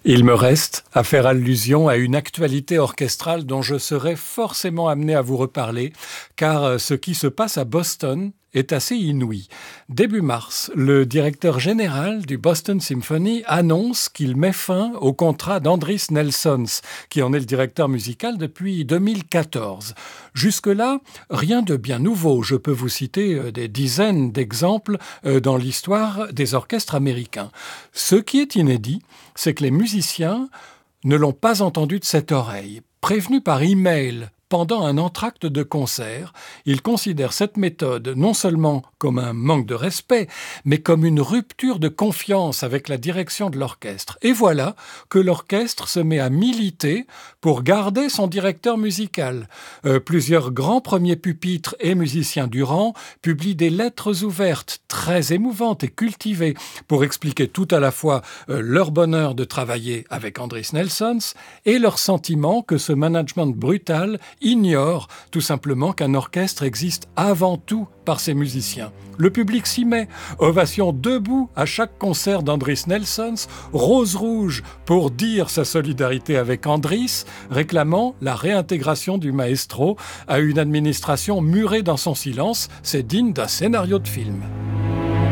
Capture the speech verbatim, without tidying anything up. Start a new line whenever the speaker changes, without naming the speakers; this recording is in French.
Il me reste à faire allusion à une actualité orchestrale dont je serai forcément amené à vous reparler, car ce qui se passe à Boston est assez inouï. Début mars, le directeur général du Boston Symphony annonce qu'il met fin au contrat d'Andris Nelsons, qui en est le directeur musical depuis deux mille quatorze. Jusque-là, rien de bien nouveau. Je peux vous citer des dizaines d'exemples dans l'histoire des orchestres américains. Ce qui est inédit, c'est que les musiciens ne l'ont pas entendu de cette oreille. Prévenus par email pendant un entracte de concert, ils considèrent cette méthode non seulement comme un manque de respect, mais comme une rupture de confiance avec la direction de l'orchestre. Et voilà que l'orchestre se met à militer pour garder son directeur musical. Euh, plusieurs grands premiers pupitres et musiciens du rang publient des lettres ouvertes, très émouvantes et cultivées, pour expliquer tout à la fois euh, leur bonheur de travailler avec Andris Nelsons et leur sentiment que ce management brutal ignore tout simplement qu'un orchestre existe avant tout par ses musiciens. Le public s'y met, ovation debout à chaque concert d'Andris Nelsons, rose rouge pour dire sa solidarité avec Andris, réclamant la réintégration du maestro à une administration murée dans son silence. C'est digne d'un scénario de film.